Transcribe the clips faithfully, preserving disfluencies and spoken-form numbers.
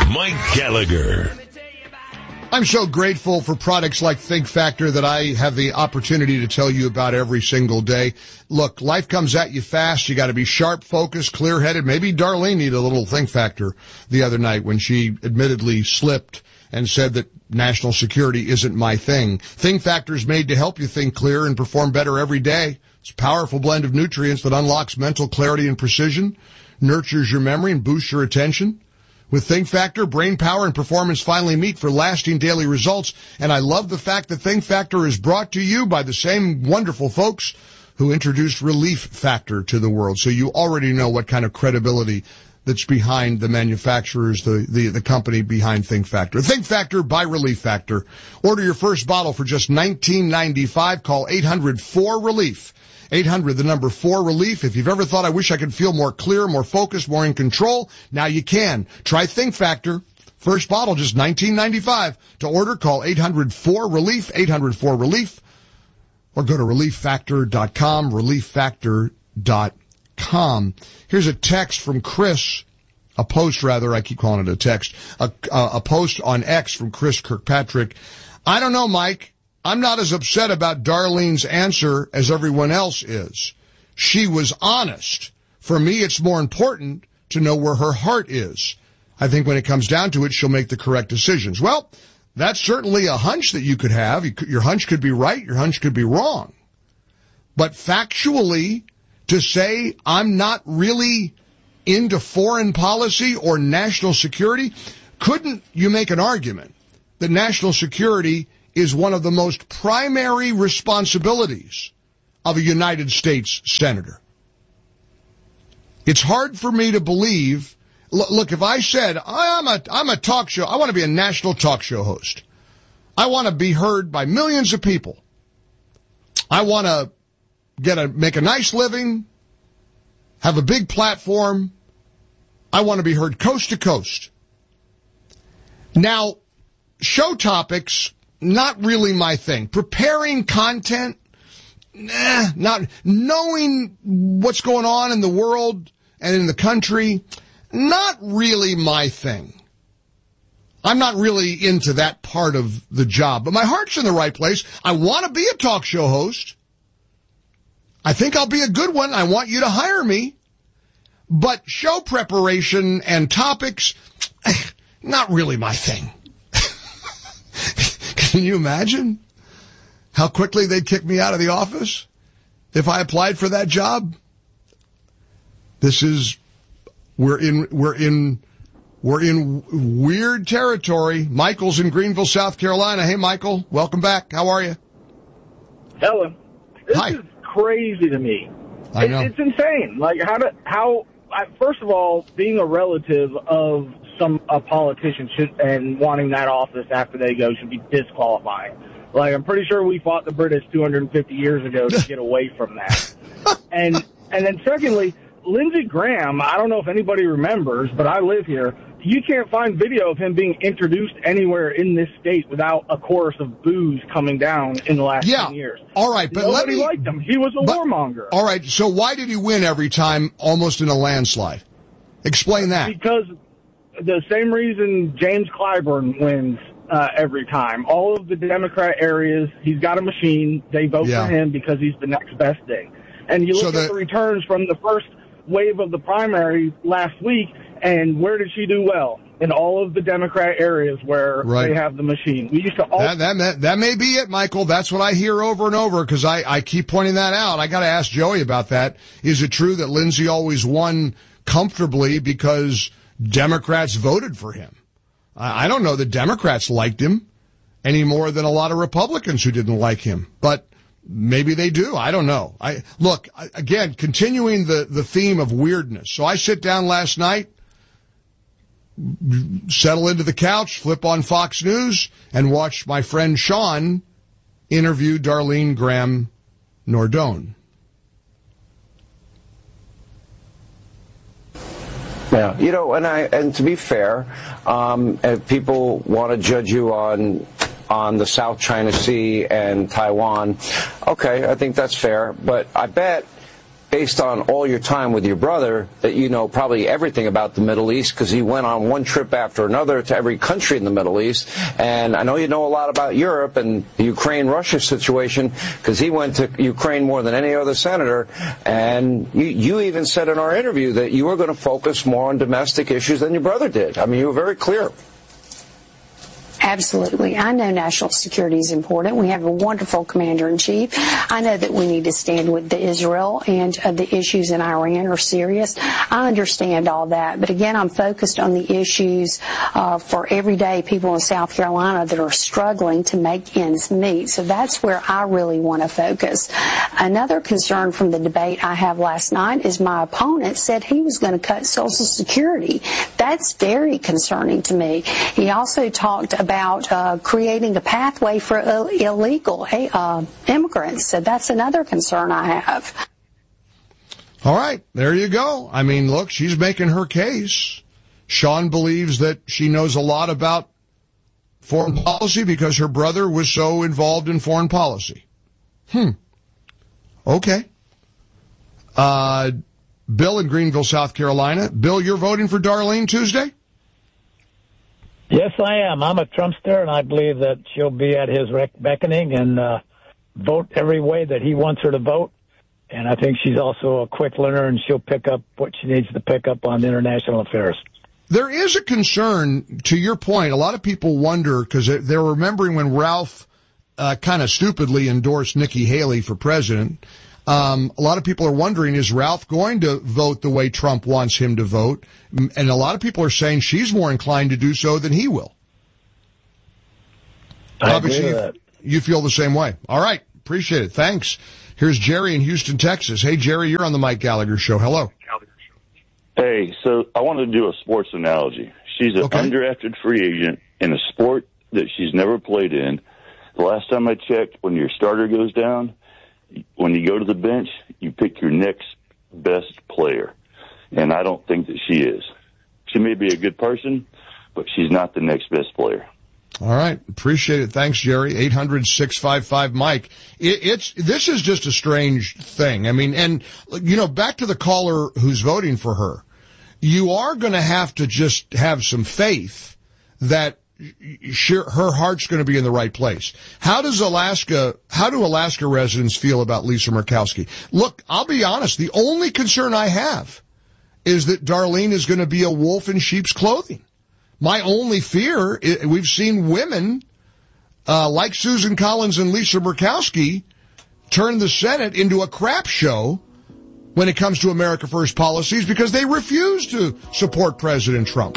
Mike Gallagher. I'm so grateful for products like Think Factor that I have the opportunity to tell you about every single day. Look, life comes at you fast. You got to be sharp, focused, clear-headed. Maybe Darlene needed a little Think Factor the other night when she admittedly slipped and said that national security isn't my thing. Think Factor is made to help you think clear and perform better every day. It's a powerful blend of nutrients that unlocks mental clarity and precision, nurtures your memory, and boosts your attention. With Think Factor, brain power and performance finally meet for lasting daily results. And I love the fact that Think Factor is brought to you by the same wonderful folks who introduced Relief Factor to the world. So you already know what kind of credibility that's behind the manufacturers, the, the, the company behind Think Factor. Think Factor by Relief Factor. Order your first bottle for just nineteen ninety-five. Call eight hundred four relief. eight hundred, the number four, relief. If you've ever thought, I wish I could feel more clear, more focused, more in control, now you can. Try Think Factor. First bottle, just nineteen ninety-five. To order, call eight hundred four relief, eight hundred four relief, or go to relief factor dot com, relief factor dot com. Here's a text from Chris, a post rather, I keep calling it a text, a, a, a post on X from Chris Kirkpatrick. I don't know, Mike. I'm not as upset about Darlene's answer as everyone else is. She was honest. For me, it's more important to know where her heart is. I think when it comes down to it, she'll make the correct decisions. Well, that's certainly a hunch that you could have. Your hunch could be right. Your hunch could be wrong. But factually, to say I'm not really into foreign policy or national security, couldn't you make an argument that national security is one of the most primary responsibilities of a United States senator? It's hard for me to believe. Look, if I said I'm a I'm a talk show, I want to be a national talk show host. I want to be heard by millions of people. I want to get a make a nice living, have a big platform. I want to be heard coast to coast. Now, show topics, not really my thing. Preparing content, nah, not knowing what's going on in the world and in the country, not really my thing. I'm not really into that part of the job, but my heart's in the right place. I want to be a talk show host. I think I'll be a good one. I want you to hire me. But show preparation and topics, not really my thing. Can you imagine how quickly they'd kick me out of the office if I applied for that job? This is, we're in, we're in, we're in weird territory. Michael's in Greenville, South Carolina. Hey, Michael, welcome back. How are you? Hello. This Hi. is crazy to me. I it, know. It's insane. Like, how do, how, I, first of all, being a relative of some a politician should and wanting that office after they go should be disqualifying. Like, I'm pretty sure we fought the British two hundred fifty years ago to get away from that. and and then secondly, Lindsey Graham, I don't know if anybody remembers, but I live here. You can't find video of him being introduced anywhere in this state without a chorus of boos coming down in the last yeah. ten years. All right, but Nobody let me, liked him. He was a but, warmonger. All right, so why did he win every time almost in a landslide? Explain that. Because the same reason James Clyburn wins uh, every time. All of the Democrat areas, he's got a machine. They vote Yeah. for him because he's the next best thing. And you look So the- at the returns from the first wave of the primary last week, and where did she do well? In all of the Democrat areas where Right. they have the machine. We used to all That, that, may, that may be it, Michael. That's what I hear over and over because I, I keep pointing that out. I got to ask Joey about that. Is it true that Lindsey always won comfortably because Democrats voted for him? I, I don't know that Democrats liked him any more than a lot of Republicans who didn't like him. But maybe they do. I don't know. I look, I, again, continuing the, the theme of weirdness. So I sit down last night, settle into the couch, flip on Fox News, and watch my friend Sean interview Darlene Graham Nordone. Yeah, you know, and I and to be fair, um, if people want to judge you on on the South China Sea and Taiwan, okay, I think that's fair. But I bet based on all your time with your brother, that you know probably everything about the Middle East, because he went on one trip after another to every country in the Middle East. And I know you know a lot about Europe and the Ukraine-Russia situation, because he went to Ukraine more than any other senator. And you, you even said in our interview that you were going to focus more on domestic issues than your brother did. I mean, you were very clear. Absolutely. I know national security is important. We have a wonderful commander-in-chief. I know that we need to stand with the Israel, and uh, the issues in Iran are serious. I understand all that. But again, I'm focused on the issues uh, for everyday people in South Carolina that are struggling to make ends meet. So that's where I really want to focus. Another concern from the debate I have last night is my opponent said he was going to cut Social Security. That's very concerning to me. He also talked about about uh, creating a pathway for Ill- illegal uh, immigrants. So that's another concern I have. All right, there you go. I mean, look, she's making her case. Sean believes that she knows a lot about foreign policy because her brother was so involved in foreign policy. Hmm. Okay. Uh, Bill in Greenville, South Carolina. Bill, you're voting for Darlene Tuesday? Yes, I am. I'm a Trumpster, and I believe that she'll be at his rec- beckoning and uh, vote every way that he wants her to vote. And I think she's also a quick learner, and she'll pick up what she needs to pick up on international affairs. There is a concern, to your point. A lot of people wonder, because they're remembering when Ralph uh, kind of stupidly endorsed Nikki Haley for president. Um, a lot of people are wondering, is Ralph going to vote the way Trump wants him to vote? And a lot of people are saying she's more inclined to do so than he will. I Obviously, agree with that. You feel the same way. All right. Appreciate it. Thanks. Here's Jerry in Houston, Texas. Hey, Jerry, you're on the Mike Gallagher Show. Hello. Hey, so I wanted to do a sports analogy. She's an Okay. undrafted free agent in a sport that she's never played in. The last time I checked, when your starter goes down, when you go to the bench, you pick your next best player. And I don't think that she is. She may be a good person, but she's not the next best player. All right. Appreciate it. Thanks, Jerry. eight hundred, six five five, Mike. It, it's, this is just a strange thing. I mean, and, you know, back to the caller who's voting for her. You are going to have to just have some faith that she, her heart's going to be in the right place. How does Alaska, how do Alaska residents feel about Lisa Murkowski? Look, I'll be honest. The only concern I have is that Darlene is going to be a wolf in sheep's clothing. My only fear, we've seen women uh, like Susan Collins and Lisa Murkowski turn the Senate into a crap show when it comes to America First policies because they refuse to support President Trump.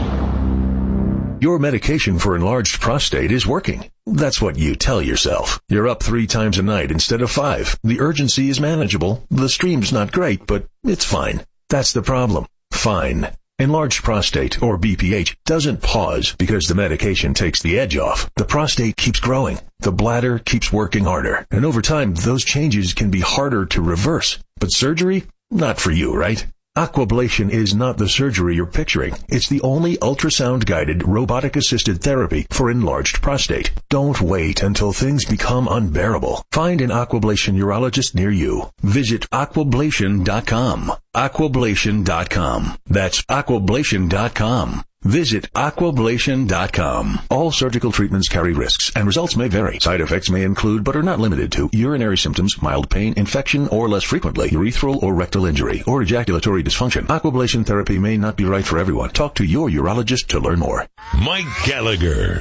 Your medication for enlarged prostate is working. That's what you tell yourself. You're up three times a night instead of five. The urgency is manageable. The stream's not great, but it's fine. That's the problem. Fine. Enlarged prostate, or B P H, doesn't pause because the medication takes the edge off. The prostate keeps growing. The bladder keeps working harder. And over time, those changes can be harder to reverse. But surgery? Not for you, right? Aquablation is not the surgery you're picturing. It's the only ultrasound-guided, robotic-assisted therapy for enlarged prostate. Don't wait until things become unbearable. Find an Aquablation urologist near you. Visit aquablation dot com. aquablation dot com. That's aquablation dot com. Visit aquablation dot com. All surgical treatments carry risks, and results may vary. Side effects may include, but are not limited to, urinary symptoms, mild pain, infection, or less frequently, urethral or rectal injury, or ejaculatory dysfunction. Aquablation therapy may not be right for everyone. Talk to your urologist to learn more. Mike Gallagher.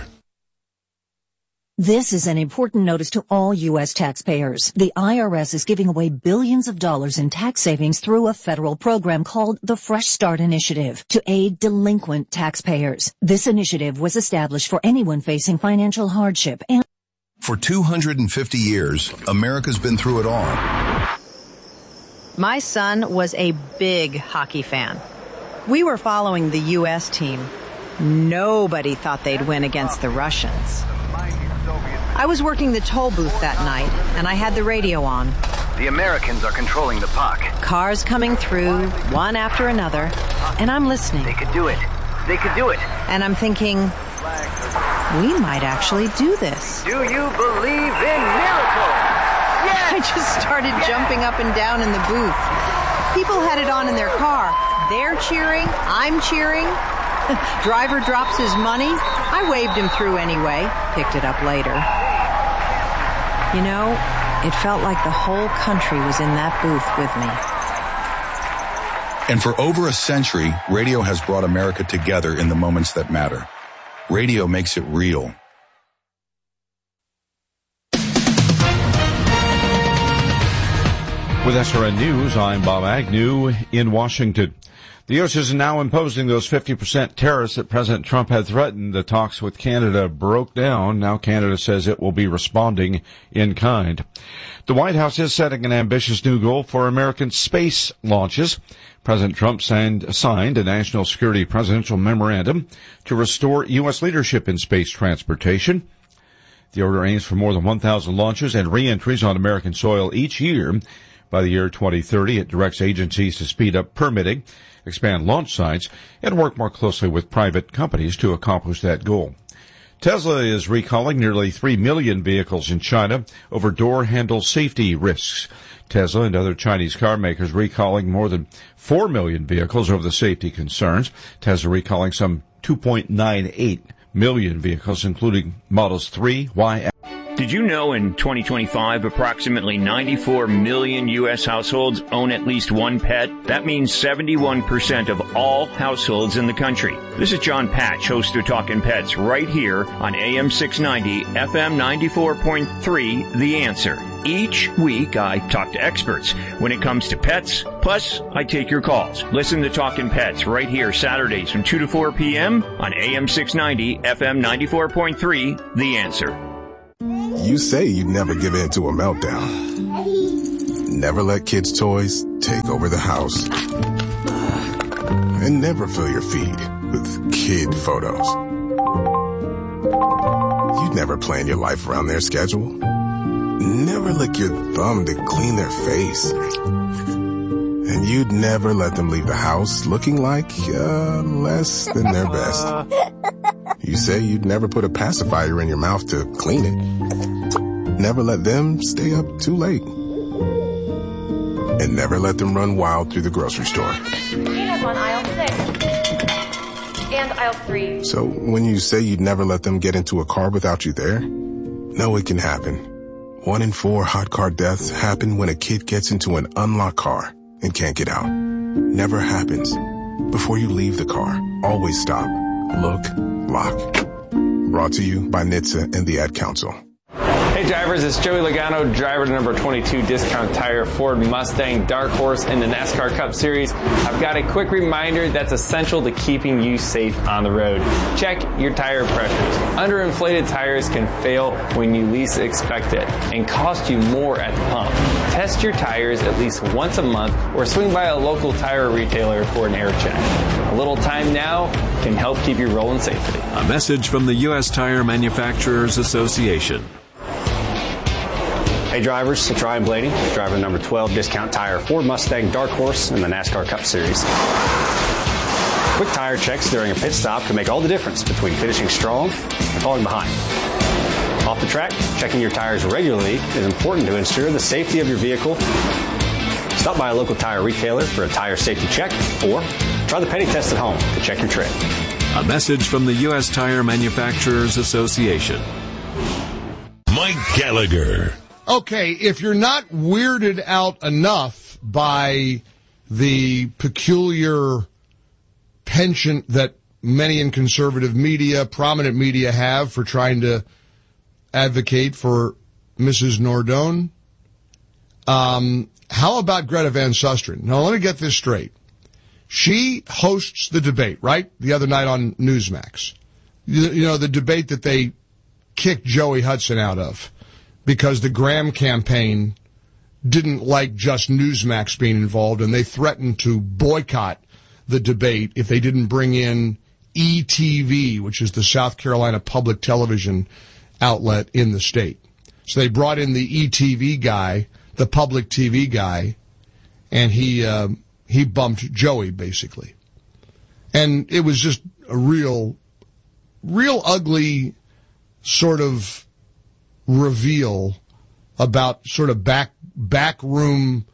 This is an important notice to all U S taxpayers. The I R S is giving away billions of dollars in tax savings through a federal program called the Fresh Start Initiative to aid delinquent taxpayers. This initiative was established for anyone facing financial hardship and For two hundred fifty years, America's been through it all. My son was a big hockey fan. We were following the U S team. Nobody thought they'd win against the Russians. I was working the toll booth that night, and I had the radio on. The Americans are controlling the puck. Cars coming through, one after another, and I'm listening. They could do it. They could do it. And I'm thinking, we might actually do this. Do you believe in miracles? I just started jumping up and down in the booth. People had it on in their car. They're cheering. I'm cheering. Driver drops his money. I waved him through anyway. Picked it up later. You know, it felt like the whole country was in that booth with me. And for over a century, radio has brought America together in the moments that matter. Radio makes it real. With S R N News, I'm Bob Agnew in Washington. The U S is now imposing those fifty percent tariffs that President Trump had threatened. The talks with Canada broke down. Now Canada says it will be responding in kind. The White House is setting an ambitious new goal for American space launches. President Trump signed, signed a national security presidential memorandum to restore U S leadership in space transportation. The order aims for more than one thousand launches and re-entries on American soil each year. By the year twenty thirty, it directs agencies to speed up permitting, expand launch sites, and work more closely with private companies to accomplish that goal. Tesla is recalling nearly three million vehicles in China over door handle safety risks. Tesla and other Chinese car makers recalling more than four million vehicles over the safety concerns. Tesla recalling some two point nine eight million vehicles, including Models three, Y. Did you know in twenty twenty-five, approximately ninety-four million U S households own at least one pet? That means seventy-one percent of all households in the country. This is John Patch, host of Talkin' Pets, right here on A M six ninety, F M ninety-four point three, The Answer. Each week, I talk to experts when it comes to pets, plus I take your calls. Listen to Talkin' Pets right here Saturdays from two to four p.m. on A M six ninety, F M ninety-four point three, The Answer. You say you'd never give in to a meltdown. Never let kids' toys take over the house. And never fill your feed with kid photos. You'd never plan your life around their schedule. Never lick your thumb to clean their face. And you'd never let them leave the house looking like uh, less than their best. You say you'd never put a pacifier in your mouth to clean it. Never let them stay up too late. And never let them run wild through the grocery store. Peanuts on aisle six. And aisle three. So when you say you'd never let them get into a car without you there, no, it can happen. One in four hot car deaths happen when a kid gets into an unlocked car and can't get out. Never happens. Before you leave the car, always stop, look, lock. Brought to you by N H T S A and the Ad Council. Hey drivers, it's Joey Logano, driver to number twenty-two Discount Tire Ford Mustang Dark Horse in the NASCAR Cup Series. I've got a quick reminder that's essential to keeping you safe on the road. Check your tire pressures. Underinflated tires can fail when you least expect it and cost you more at the pump. Test your tires at least once a month or swing by a local tire retailer for an air check. A little time now can help keep you rolling safely. A message from the U S Tire Manufacturers Association. Hey drivers, it's Ryan Blaney, driver number twelve Discount Tire Ford Mustang Dark Horse in the NASCAR Cup Series. Quick tire checks during a pit stop can make all the difference between finishing strong and falling behind. Off the track, checking your tires regularly is important to ensure the safety of your vehicle. Stop by a local tire retailer for a tire safety check or try the petty test at home to check your tread. A message from the U S Tire Manufacturers Association. Mike Gallagher. Okay, if you're not weirded out enough by the peculiar penchant that many in conservative media, prominent media have for trying to advocate for Missus Nardone, um, how about Greta Van Susteren? Now, let me get this straight. She hosts the debate, right, the other night on Newsmax. You, you know, the debate that they kicked Joey Hudson out of, because the Graham campaign didn't like just Newsmax being involved, and they threatened to boycott the debate if they didn't bring in E T V, which is the South Carolina public television outlet in the state. So they brought in the E T V guy, the public T V guy, and he uh, he bumped Joey, basically. And it was just a real, real ugly sort of reveal about sort of back backroom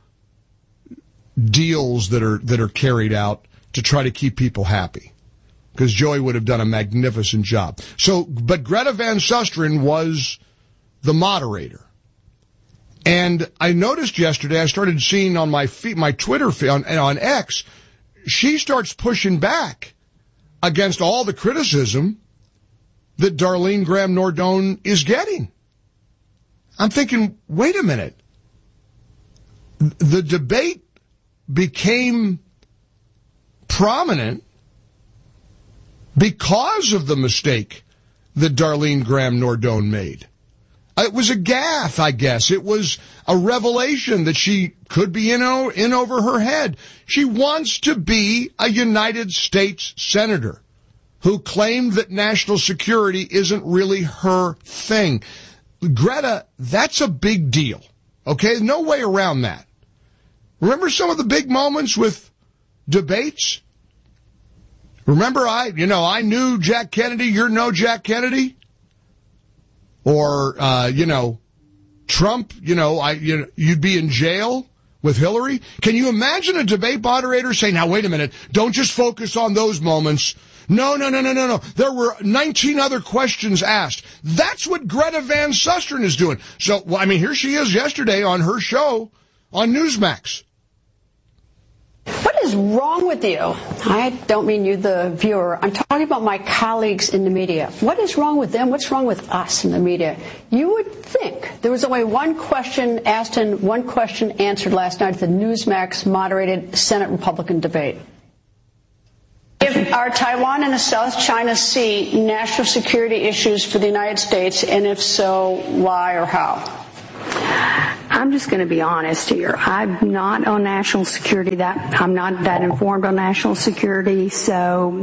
deals that are that are carried out to try to keep people happy, because Joey would have done a magnificent job. So, but Greta Van Susteren was the moderator. And I noticed yesterday, I started seeing on my feed, my Twitter feed, on, on X, she starts pushing back against all the criticism that Darlene Graham Nordone is getting. I'm thinking, wait a minute. The debate became prominent because of the mistake that Darlene Graham Nordone made. It was a gaffe, I guess. It was a revelation that she could be in, o- in over her head. She wants to be a United States senator who claimed that national security isn't really her thing. Greta, that's a big deal. Okay? No way around that. Remember some of the big moments with debates? Remember, I, you know, I knew Jack Kennedy, you're no Jack Kennedy? Or, uh, you know, Trump, you know, I, you know, you'd be in jail with Hillary? Can you imagine a debate moderator saying, now, wait a minute, don't just focus on those moments. No, no, no, no, no, no. There were nineteen other questions asked. That's what Greta Van Susteren is doing. So, well, I mean, here she is yesterday on her show on Newsmax. What is wrong with you? I don't mean you, the viewer. I'm talking about my colleagues in the media. What is wrong with them? What's wrong with us in the media? You would think there was only one question asked and one question answered last night at the Newsmax moderated Senate Republican debate. If are Taiwan and the South China Sea national security issues for the United States, and if so, why or how? I'm just going to be honest here. I'm not on national security. That I'm not that informed on national security, so.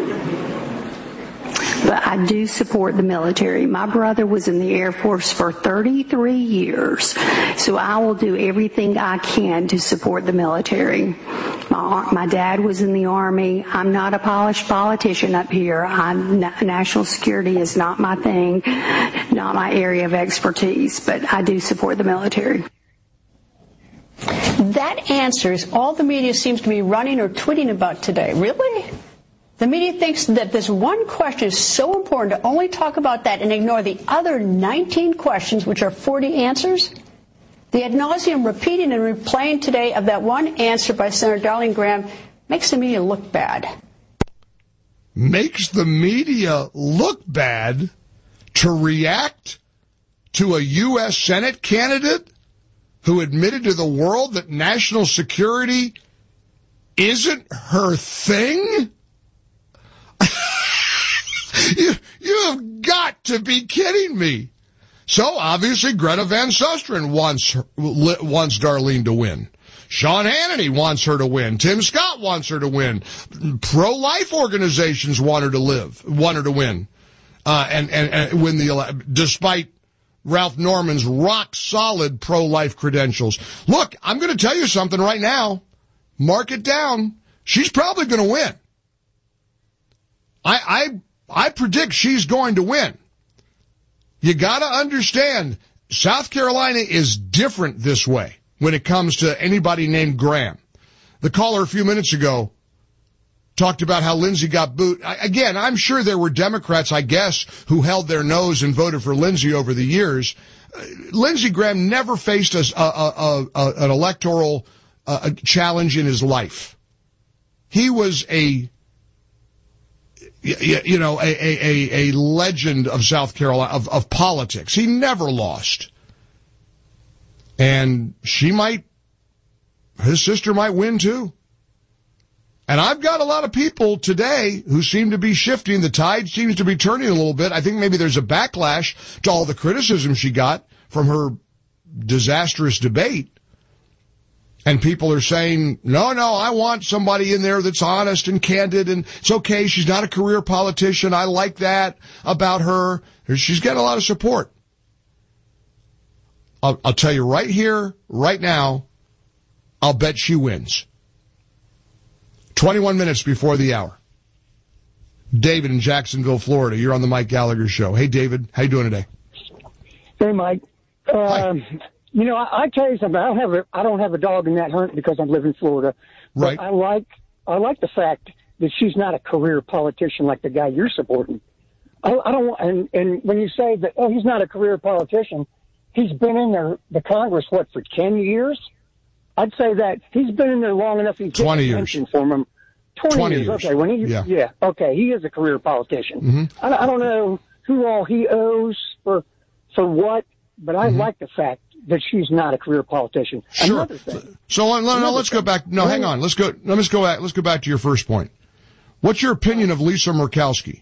But I do support the military. My brother was in the Air Force for thirty-three years, so I will do everything I can to support the military. My, my dad was in the Army. I'm not a polished politician up here. I'm, national security is not my thing, not my area of expertise, but I do support the military. That answers all the media seems to be running or tweeting about today. Really? The media thinks that this one question is so important to only talk about that and ignore the other nineteen questions, which are forty answers? The ad nauseum repeating and replaying today of that one answer by Senator Darlene Graham makes the media look bad. Makes the media look bad to react to a U S Senate candidate who admitted to the world that national security isn't her thing? you, you have got to be kidding me. So, obviously, Greta Van Susteren wants, wants Darlene to win. Sean Hannity wants her to win. Tim Scott wants her to win. Pro-life organizations want her to live, want her to win. Uh, and, and, and win the, despite Ralph Norman's rock-solid pro-life credentials. Look, I'm going to tell you something right now. Mark it down. She's probably going to win. I, I, I predict she's going to win. You got to understand, South Carolina is different this way when it comes to anybody named Graham. The caller a few minutes ago talked about how Lindsey got booed. Again, I'm sure there were Democrats, I guess, who held their nose and voted for Lindsey over the years. Uh, Lindsey Graham never faced a, a, a, a, an electoral uh, challenge in his life. He was a You, you know, a, a, a legend of South Carolina, of, of politics. He never lost. And she might, his sister might win too. And I've got a lot of people today who seem to be shifting. The tide seems to be turning a little bit. I think maybe there's a backlash to all the criticism she got from her disastrous debate. And people are saying, no, no, I want somebody in there that's honest and candid, and it's okay, she's not a career politician. I like that about her. She's getting a lot of support. I'll, I'll tell you right here, right now, I'll bet she wins. twenty-one minutes before the hour. David in Jacksonville, Florida. You're on the Mike Gallagher Show. Hey, David. How you doing today? Hey, Mike. Um, you know, I, I tell you something. I don't have a I don't have a dog in that hunt because I live in Florida. Right. But I like I like the fact that she's not a career politician like the guy you're supporting. I, I don't. And and when you say that, oh, he's not a career politician, he's been in there, the Congress, what, for ten years? I'd say that he's been in there long enough. He's twenty years attention from him. Twenty, twenty years. years. Okay. When he, yeah. yeah. Okay. He is a career politician. Mm-hmm. I, I don't know who all he owes for for what, but I mm-hmm. like the fact that she's not a career politician. Sure. Another thing. So no, no, no, let's go back. No, hang on. Let's go. Let's go back. Let's go back to your first point. What's your opinion of Lisa Murkowski?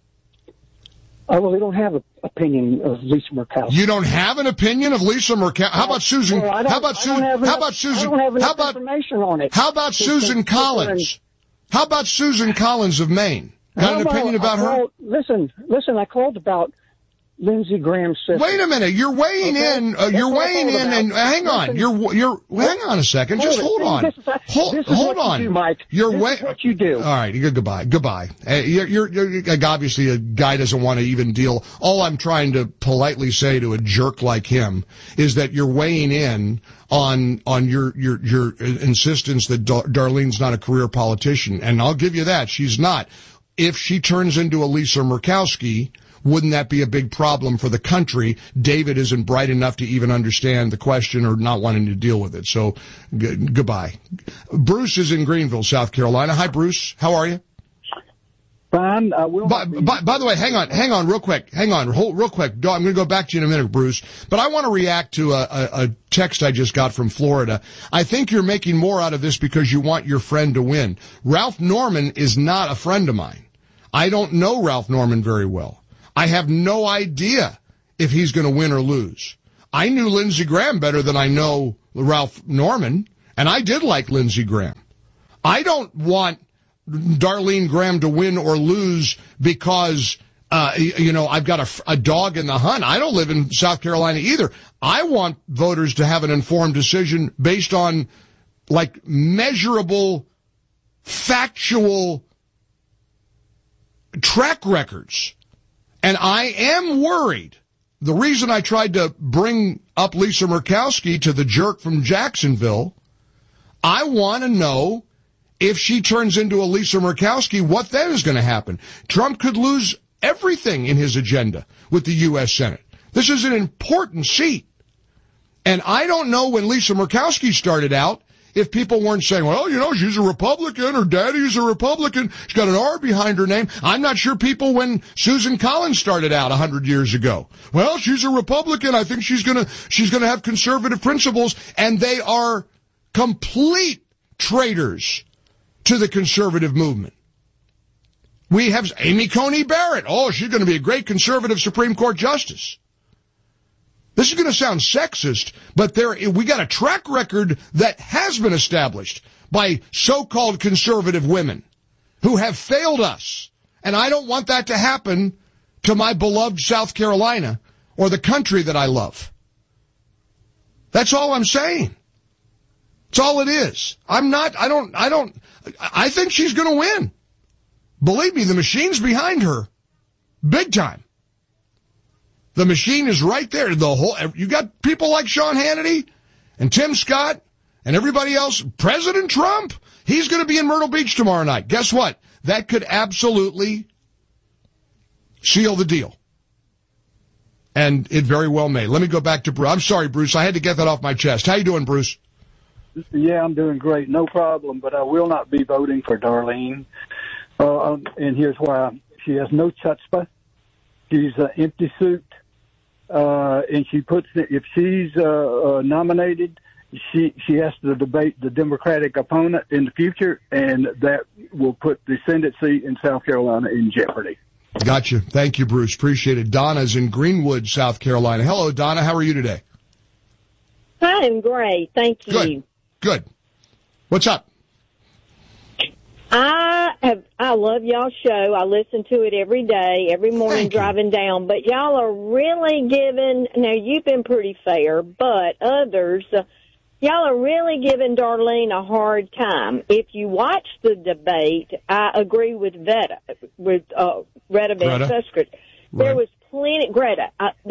I really don't have an opinion of Lisa Murkowski. You don't have an opinion of Lisa Murkowski? How about Susan? Well, how about Susan? How enough, about Susan? I don't have enough how about information on it. How about Susan Collins? How about Susan Collins of Maine? Got How an opinion about, about her? Called, listen, listen. I called about Lindsey Graham's sister. Wait a minute. You're weighing okay? in. Uh, you're weighing in, and uh, hang on. Listen, you're you're. Hang on a second. Hold Just it. hold on. This is, hold this is hold what on. You do, Mike. You're this way- is what you do. All right. Goodbye. Goodbye. Uh, you're, you're, you're obviously a guy doesn't want to even deal. All I'm trying to politely say to a jerk like him is that you're weighing in on on your your your insistence that Dar- Darlene's not a career politician, and I'll give you that she's not. If she turns into a Lisa Murkowski, wouldn't that be a big problem for the country? David isn't bright enough to even understand the question or not wanting to deal with it. So, g- goodbye. Bruce is in Greenville, South Carolina. Hi, Bruce. How are you? Fine. I will. By, by, by the way, hang on, hang on, real quick. Hang on, hold, real quick. I'm going to go back to you in a minute, Bruce. But I want to react to a, a, a text I just got from Florida. I think you're making more out of this because you want your friend to win. Ralph Norman is not a friend of mine. I don't know Ralph Norman very well. I have no idea if he's going to win or lose. I knew Lindsey Graham better than I know Ralph Norman, and I did like Lindsey Graham. I don't want Darlene Graham to win or lose because, uh, you know, I've got a, a dog in the hunt. I don't live in South Carolina either. I want voters to have an informed decision based on, like, measurable, factual track records. And I am worried. The reason I tried to bring up Lisa Murkowski to the jerk from Jacksonville, I want to know if she turns into a Lisa Murkowski, what then is going to happen. Trump could lose everything in his agenda with the U S Senate. This is an important seat. And I don't know when Lisa Murkowski started out if people weren't saying, well, you know, she's a Republican, her daddy's a Republican, she's got an R behind her name. I'm not sure people when Susan Collins started out a hundred years ago. Well, she's a Republican. I think she's gonna, she's gonna have conservative principles, and they are complete traitors to the conservative movement. We have Amy Coney Barrett. Oh, she's gonna be a great conservative Supreme Court justice. This is going to sound sexist, but there we got a track record that has been established by so-called conservative women who have failed us. And I don't want that to happen to my beloved South Carolina or the country that I love. That's all I'm saying. That's all it is. I'm not, I don't, I don't, I think she's going to win. Believe me, the machine's behind her. Big time. The machine is right there. The whole, you got people like Sean Hannity and Tim Scott and everybody else. President Trump, he's going to be in Myrtle Beach tomorrow night. Guess what? That could absolutely seal the deal. And it very well may. Let me go back to Bruce. I'm sorry, Bruce. I had to get that off my chest. How you doing, Bruce? Yeah, I'm doing great. No problem. But I will not be voting for Darlene. Uh, and here's why. She has no chutzpah. She's an empty suit. Uh, and she puts, if she's uh, uh, nominated, she she has to debate the Democratic opponent in the future, and that will put the Senate seat in South Carolina in jeopardy. Gotcha. Thank you, Bruce. Appreciate it. Donna's in Greenwood, South Carolina. Hello, Donna. How are you today? I'm great. Thank you. Good. Good. What's up? I have, I love y'all's show. I listen to it every day, every morning driving down. But y'all are really giving, now you've been pretty fair, but others, uh, y'all are really giving Darlene a hard time. If you watch the debate, I agree with Veta, with uh, Retta Van Suskert. There was plenty, Greta, uh, there was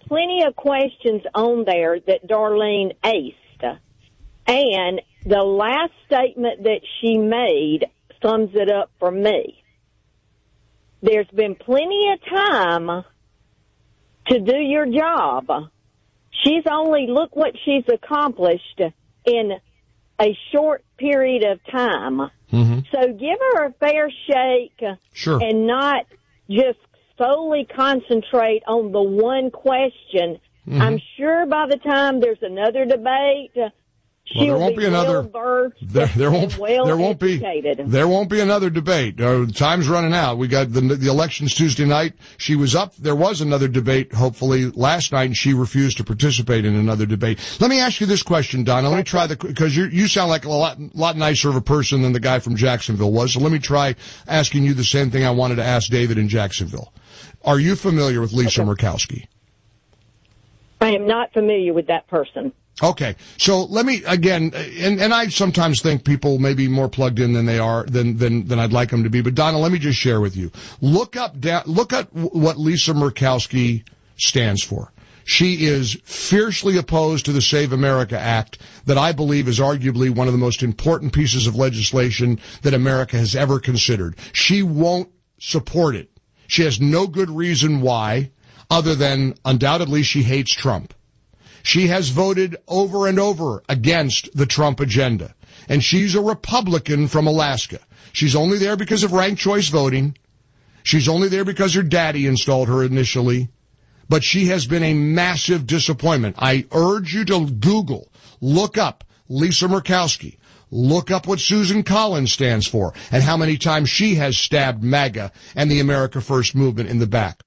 plenty of questions on there that Darlene aced. And the last statement that she made sums it up for me. There's been plenty of time to do your job. She's only, look what she's accomplished in a short period of time. Mm-hmm. So give her a fair shake sure. and not just solely concentrate on the one question. Mm-hmm. I'm sure by the time there's another debate, Well, there won't be, be another. Well there, there won't. Well there won't educated. be. There won't be another debate. Uh, time's running out. We got the the elections Tuesday night. She was up. There was another debate, hopefully last night, and she refused to participate in another debate. Let me ask you this question, Donna. Let me try the because you you sound like a lot lot nicer of a person than the guy from Jacksonville was. So let me try asking you the same thing I wanted to ask David in Jacksonville. Are you familiar with Lisa okay. Murkowski? I am not familiar with that person. Okay, so let me again, and, and I sometimes think people may be more plugged in than they are, than than than I'd like them to be. But Donna, let me just share with you. Look up, look at what Lisa Murkowski stands for. She is fiercely opposed to the Save America Act that I believe is arguably one of the most important pieces of legislation that America has ever considered. She won't support it. She has no good reason why, other than undoubtedly she hates Trump. She has voted over and over against the Trump agenda. And she's a Republican from Alaska. She's only there because of ranked choice voting. She's only there because her daddy installed her initially. But she has been a massive disappointment. I urge you to Google, look up Lisa Murkowski. Look up what Susan Collins stands for and how many times she has stabbed MAGA and the America First movement in the back.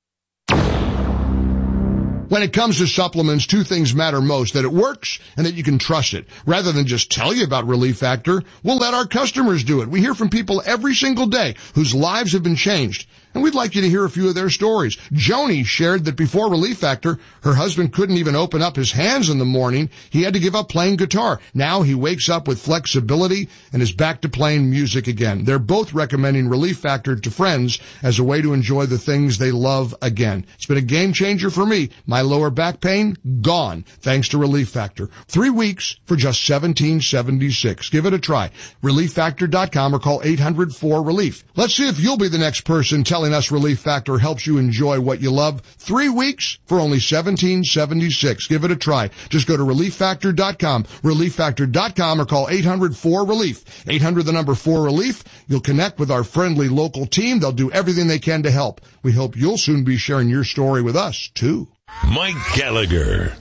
When it comes to supplements, two things matter most, that it works and that you can trust it. Rather than just tell you about Relief Factor, we'll let our customers do it. We hear from people every single day whose lives have been changed, and we'd like you to hear a few of their stories. Joni shared that before Relief Factor, her husband couldn't even open up his hands in the morning. He had to give up playing guitar. Now he wakes up with flexibility and is back to playing music again. They're both recommending Relief Factor to friends as a way to enjoy the things they love again. It's been a game changer for me. My lower back pain, gone, thanks to Relief Factor. Three weeks for just seventeen seventy-six. Give it a try. relief factor dot com or call eight hundred four relief. Let's see if you'll be the next person telling us Relief Factor helps you enjoy what you love. Three weeks for only seventeen seventy-six. Give it a try. Just go to relief factor dot com, relief factor dot com, or call eight hundred four relief. eight hundred the number four relief. You'll connect with our friendly local team. They'll do everything they can to help. We hope you'll soon be sharing your story with us, too. Mike Gallagher.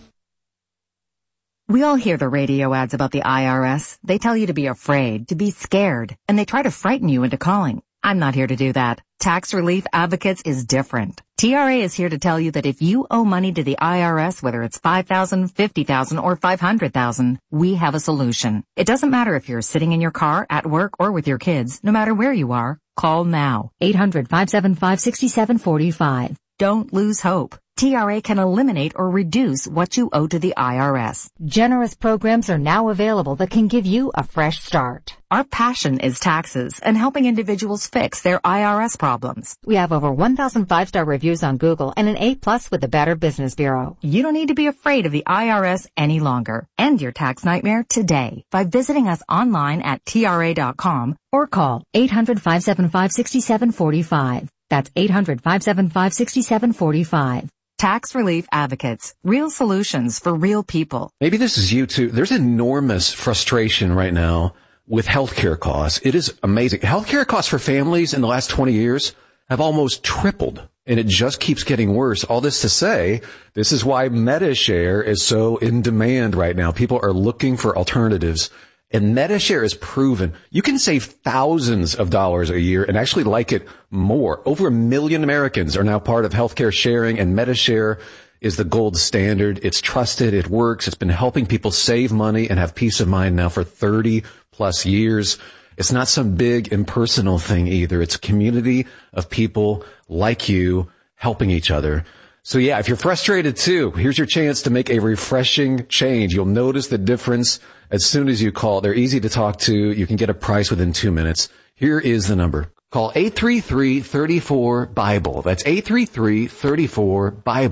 We all hear the radio ads about the I R S. They tell you to be afraid, to be scared, and they try to frighten you into calling. I'm not here to do that. Tax Relief Advocates is different. T R A is here to tell you that if you owe money to the I R S, whether it's five thousand dollars, fifty thousand dollars, or five hundred thousand dollars, we have a solution. It doesn't matter if you're sitting in your car, at work, or with your kids. No matter where you are, call now. eight hundred, five seven five, six seven four five. Don't lose hope. T R A can eliminate or reduce what you owe to the I R S. Generous programs are now available that can give you a fresh start. Our passion is taxes and helping individuals fix their I R S problems. We have over one thousand five-star reviews on Google and an A plus with the Better Business Bureau. You don't need to be afraid of the I R S any longer. End your tax nightmare today by visiting us online at T R A dot com or call eight hundred, five seven five, six seven four five. That's eight hundred, five seven five, six seven four five. Tax Relief Advocates. Real solutions for real people. Maybe this is you too. There's enormous frustration right now with healthcare costs. It is amazing. Healthcare costs for families in the last twenty years have almost tripled, and it just keeps getting worse. All this to say, this is why MediShare is so in demand right now. People are looking for alternatives. And MediShare is proven you can save thousands of dollars a year and actually like it more. Over a million Americans are now part of healthcare sharing, and MediShare is the gold standard. It's trusted. It works. It's been helping people save money and have peace of mind now for thirty plus years. It's not some big impersonal thing either. It's a community of people like you helping each other. So yeah, if you're frustrated too, here's your chance to make a refreshing change. You'll notice the difference as soon as you call. They're easy to talk to. You can get a price within two minutes. Here is the number. Call eight three three, three four, BIBLE. That's eight three three, three four, BIBLE.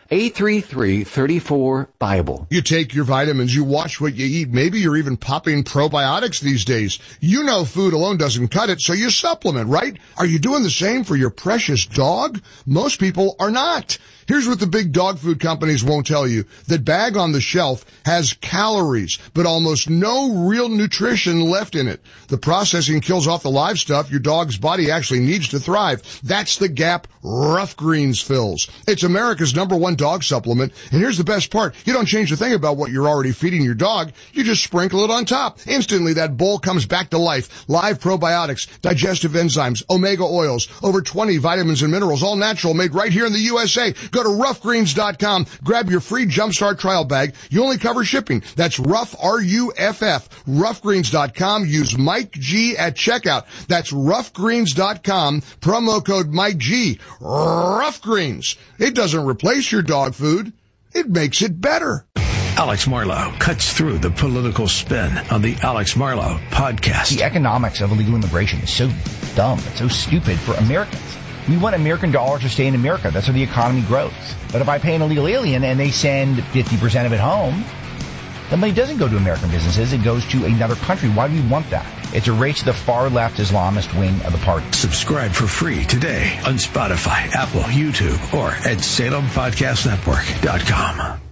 eight three three, three four, Bible. You take your vitamins, you watch what you eat. Maybe you're even popping probiotics these days. You know food alone doesn't cut it, so you supplement, right? Are you doing the same for your precious dog? Most people are not. Here's what the big dog food companies won't tell you. That bag on the shelf has calories, but almost no real nutrition left in it. The processing kills off the live stuff your dog's body actually needs to thrive. That's the gap Rough Greens fills. It's America's number one dog supplement, and here's the best part. You don't change a thing about what you're already feeding your dog. You just sprinkle it on top. Instantly, that bowl comes back to life. Live probiotics, digestive enzymes, omega oils, over twenty vitamins and minerals, all natural, made right here in the U S A. Go to rough greens dot com. Grab your free Jumpstart trial bag. You only cover shipping. That's Rough, R U F F. rough greens dot com. Use Mike G at checkout. That's rough greens dot com. Promo code Mike G. Rough Greens. It doesn't replace your dog food. It makes it better. Alex Marlow cuts through the political spin on the Alex Marlow podcast. The economics of illegal immigration is so dumb. It's so stupid for Americans. We want American dollars to stay in America. That's how the economy grows. But if I pay an illegal alien and they send fifty percent of it home, the money doesn't go to American businesses. It goes to another country. Why do we want that? It's a race to the far-left Islamist wing of the party. Subscribe for free today on Spotify, Apple, YouTube, or at Salem Podcast Network dot com.